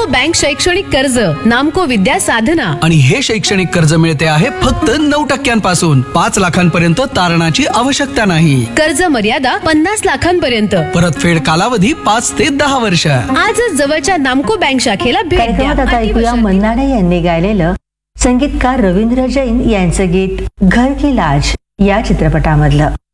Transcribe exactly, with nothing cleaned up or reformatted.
Bank शैक्षणिक कर्ज, नामको विद्या साधना. आणि हे शैक्षणिक कर्ज मिळते आहे फक्त नऊ टक्क्यांपासून. पाच लाखांपर्यंत तारणाची आवश्यकता नाही. कर्ज मर्यादा पन्नास लाखांपर्यंत. परतफेड कालावधी पाच ते दहा वर्ष. आजच जवळच्या नामको बँक शाखेला भेट द्या. कार्यक्रमात आता ऐकूया मन्नाडे यांनी गायलेलं संगीतकार रवींद्र जैन यांचं गीत घर की लाज या चित्रपटामधलं.